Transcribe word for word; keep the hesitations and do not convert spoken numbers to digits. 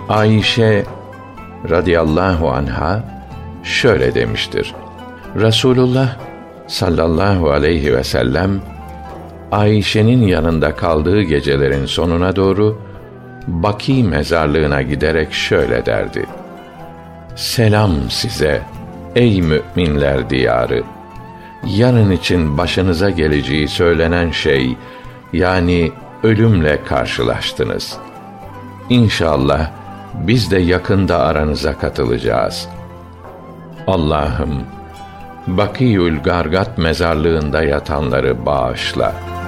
Ayşe radıyallahu anha şöyle demiştir: Resulullah sallallahu aleyhi ve sellem Ayşe'nin yanında kaldığı gecelerin sonuna doğru Baki mezarlığına giderek şöyle derdi: Selam size ey müminler diyarı. Yarın için başınıza geleceği söylenen şey, yani ölümle karşılaştınız. İnşallah biz de yakında aranıza katılacağız. Allah'ım, Bakî'ül Gargat mezarlığında yatanları bağışla.